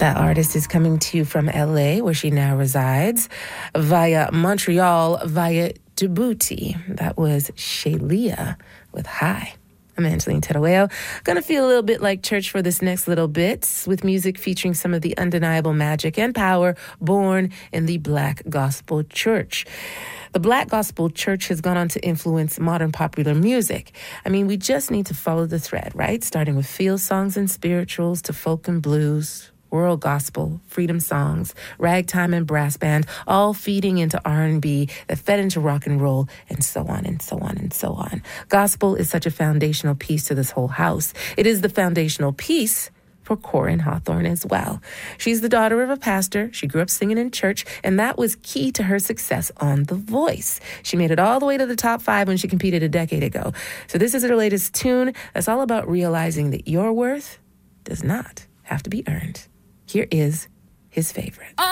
That artist is coming to you from LA, where she now resides, via Montreal, via Djibouti. That was Shalia with Hi. I'm Angeline Terueo. Gonna feel a little bit like church for this next little bit, with music featuring some of the undeniable magic and power born in the Black Gospel Church. The Black Gospel Church has gone on to influence modern popular music. I mean, we just need to follow the thread, right? Starting with field songs and spirituals to folk and blues, world gospel, freedom songs, ragtime and brass band, all feeding into R&B that fed into rock and roll, and so on and so on and so on. Gospel is such a foundational piece to this whole house. It is the foundational piece for Corinne Hawthorne as well. She's the daughter of a pastor. She grew up singing in church, and that was key to her success on The Voice. She made it all the way to the top 5 when she competed a decade ago. So this is her latest tune that's all about realizing that your worth does not have to be earned. Here is his favorite.